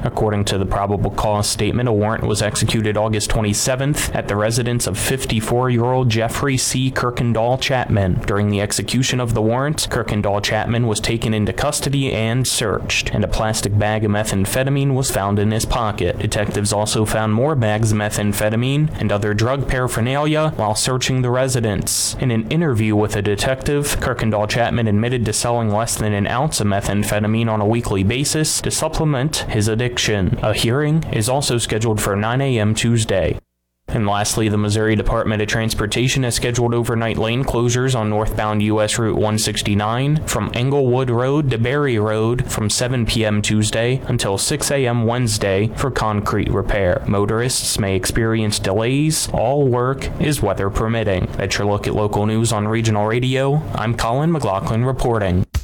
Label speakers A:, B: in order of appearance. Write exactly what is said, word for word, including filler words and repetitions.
A: According to the probable cause statement, a warrant was executed August twenty-seventh at the residence of fifty-four-year-old Jeffrey C. Kirkendall Chapman. During the execution of the warrant, Kirkendall Chapman was taken into custody and searched, and a plastic bag of methamphetamine was found in his pocket. Detectives also found more bags of methamphetamine and other drug paraphernalia while searching the residence. In an interview with a detective, Kirkendall Chapman admitted to selling less than an ounce of methamphetamine on a weekly basis to supplement his addiction. A hearing is also scheduled for nine a m Tuesday. And lastly, the Missouri Department of Transportation has scheduled overnight lane closures on northbound U S Route one sixty-nine from Englewood Road to Berry Road from seven p m Tuesday until six a m Wednesday for concrete repair. Motorists may experience delays. All work is weather permitting. That's your look at local news on Regional Radio. I'm Colin McLaughlin reporting.